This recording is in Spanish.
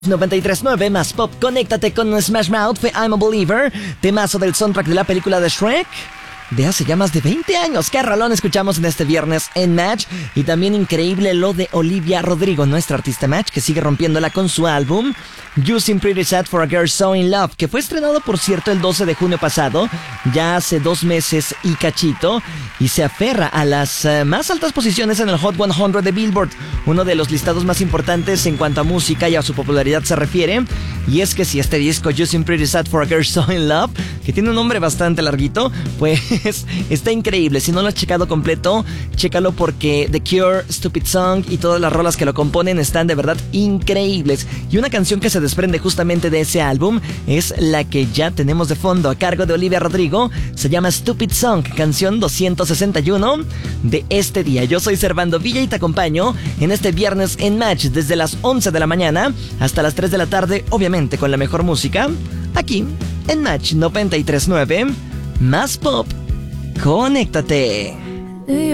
93.9 más pop, conéctate con Smash Mouth, fue I'm a Believer, temazo del soundtrack de la película de Shrek de hace ya más de 20 años. Qué rolón escuchamos en este viernes en Match. Y también increíble lo de Olivia Rodrigo, nuestra artista Match, que sigue rompiéndola con su álbum You Seem Pretty Sad for a Girl So In Love, que fue estrenado, por cierto, el 12 de junio pasado, ya hace 2 meses y cachito, y se aferra a las más altas posiciones en el Hot 100 de Billboard, uno de los listados más importantes en cuanto a música y a su popularidad se refiere. Y es que si este disco You Seem Pretty Sad for a Girl So In Love, que tiene un nombre bastante larguito, pues está increíble. Si no lo has checado completo, chécalo, porque The Cure, Stupid Song y todas las rolas que lo componen están de verdad increíbles. Y una canción que se desprende justamente de ese álbum es la que ya tenemos de fondo a cargo de Olivia Rodrigo. Se llama Stupid Song, canción 261 de este día. Yo soy Servando Villa y te acompaño en este viernes en Match desde las 11 de la mañana hasta las 3 de la tarde, obviamente con la mejor música, aquí en Match 93.9 más pop. Conéctate.